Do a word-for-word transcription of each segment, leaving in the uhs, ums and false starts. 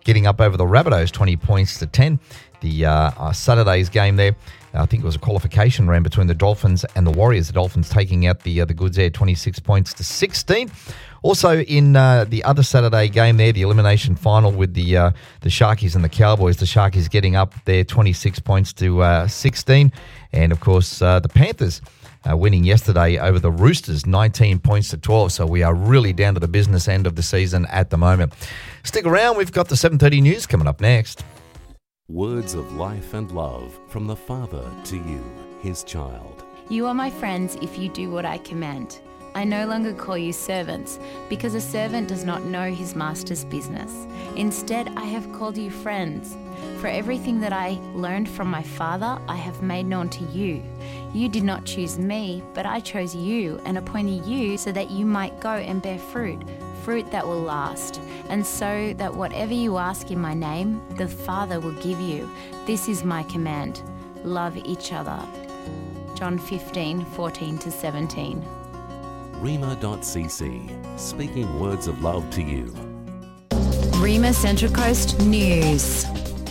getting up over the Rabbitohs, twenty points to ten. The uh, uh, Saturday's game there, I think it was a qualification round between the Dolphins and the Warriors. The Dolphins taking out the uh, the goods there, twenty-six points to sixteen. Also in uh, the other Saturday game there, the elimination final with the uh, the Sharkies and the Cowboys. The Sharkies getting up there, twenty-six points to uh, sixteen. And, of course, uh, the Panthers uh, winning yesterday over the Roosters, nineteen points to twelve. So we are really down to the business end of the season at the moment. Stick around. We've got the seven thirty news coming up next. Words of life and love from the Father to you, his child. You are my friends if you do what I command. I no longer call you servants, because a servant does not know his master's business. Instead, I have called you friends. For everything that I learned from my Father, I have made known to you. You did not choose me, but I chose you and appointed you so that you might go and bear fruit, fruit that will last, and so that whatever you ask in my name, the Father will give you. This is my command. Love each other. John fifteen, fourteen to seventeen. Rima dot c c, speaking words of love to you. Rima Central Coast News.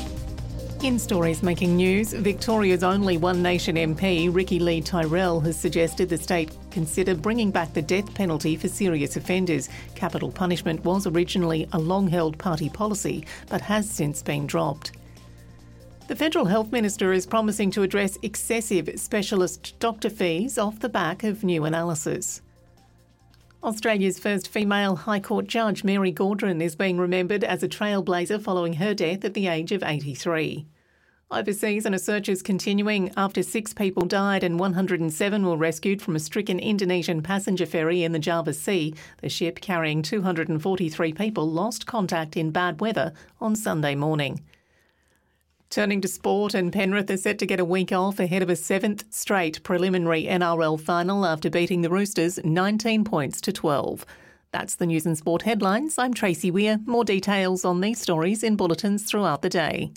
In stories making news, Victoria's only One Nation M P, Ricky Lee Tyrrell, has suggested the state consider bringing back the death penalty for serious offenders. Capital punishment was originally a long-held party policy, but has since been dropped. The Federal Health Minister is promising to address excessive specialist doctor fees off the back of new analysis. Australia's first female High Court judge, Mary Gaudron, is being remembered as a trailblazer following her death at the age of eighty-three. Overseas, and a search is continuing after six people died and one hundred seven were rescued from a stricken Indonesian passenger ferry in the Java Sea. The ship carrying two hundred forty-three people lost contact in bad weather on Sunday morning. Turning to sport, and Penrith are set to get a week off ahead of a seventh straight preliminary N R L final after beating the Roosters nineteen points to twelve. That's the news and sport headlines. I'm Tracy Weir. More details on these stories in bulletins throughout the day.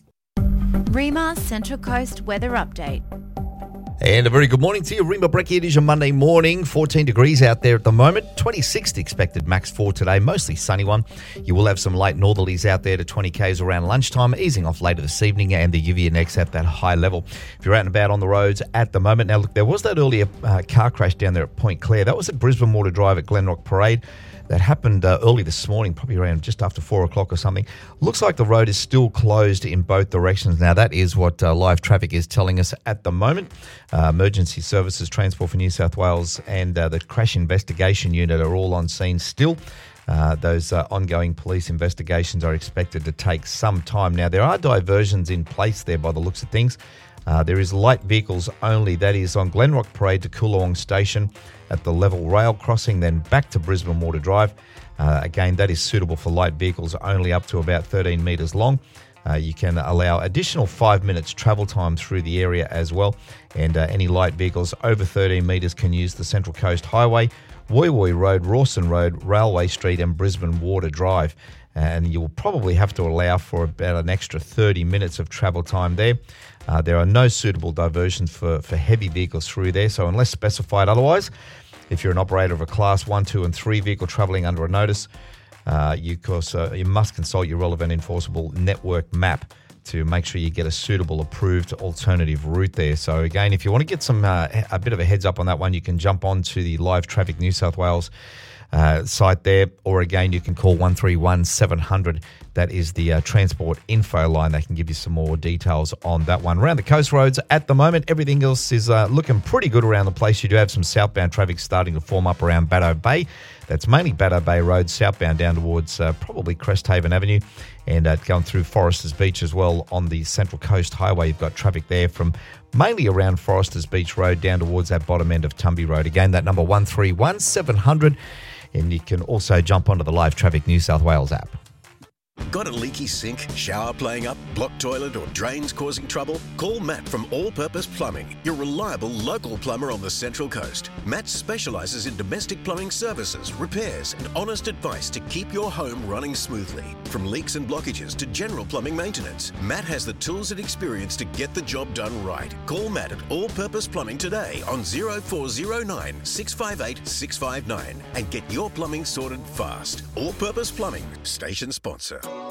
Rima Central Coast Weather Update. And a very good morning to you. Rima Brecky, it is your Monday morning. fourteen degrees out there at the moment. twenty-six expected max for today. Mostly sunny one. You will have some light northerlies out there to twenty kays around lunchtime, easing off later this evening, and the U V N X at that high level. If you're out and about on the roads at the moment. Now, look, there was that earlier uh, car crash down there at Point Clare. That was at Brisbane Water Drive at Glenrock Parade. That happened uh, early this morning, probably around just after four o'clock or something. Looks like the road is still closed in both directions. Now, that is what uh, live traffic is telling us at the moment. Uh, Emergency Services, Transport for New South Wales and uh, the Crash Investigation Unit are all on scene still. Uh, those uh, ongoing police investigations are expected to take some time. Now, there are diversions in place there by the looks of things. Uh, there is light vehicles only. That is on Glenrock Parade to Coolawong Station at the level rail crossing, then back to Brisbane Water Drive. Uh, again, that is suitable for light vehicles only up to about thirteen metres long. Uh, you can allow additional five minutes travel time through the area as well. And uh, any light vehicles over thirteen metres can use the Central Coast Highway, Woy Woy Road, Rawson Road, Railway Street and Brisbane Water Drive. And you will probably have to allow for about an extra thirty minutes of travel time there. Uh, there are no suitable diversions for, for heavy vehicles through there, so unless specified otherwise, if you're an operator of a Class one, two and three vehicle travelling under a notice, uh, you, of course, uh, you must consult your relevant enforceable network map to make sure you get a suitable approved alternative route there. So again, if you want to get some uh, a bit of a heads up on that one, you can jump on to the Live Traffic New South Wales Uh, site there, or again you can call one three one, seven hundred. That is the uh, transport info line. They can give you some more details on that one. Around the coast roads at the moment, everything else is uh, looking pretty good around the place. You do have some southbound traffic starting to form up around Baddo Bay. That's mainly Baddo Bay Road, southbound down towards uh, probably Cresthaven Avenue, and uh, going through Foresters Beach as well on the Central Coast Highway. You've got traffic there from mainly around Foresters Beach Road down towards that bottom end of Tumby Road. Again, that number one three one, seven hundred. And you can also jump onto the Live Traffic New South Wales app. Got a leaky sink, shower playing up, blocked toilet or drains causing trouble? Call Matt from All Purpose Plumbing, your reliable local plumber on the Central Coast. Matt specialises in domestic plumbing services, repairs and honest advice to keep your home running smoothly. From leaks and blockages to general plumbing maintenance, Matt has the tools and experience to get the job done right. Call Matt at All Purpose Plumbing today on zero four zero nine, six five eight, six five nine and get your plumbing sorted fast. All Purpose Plumbing, station sponsor.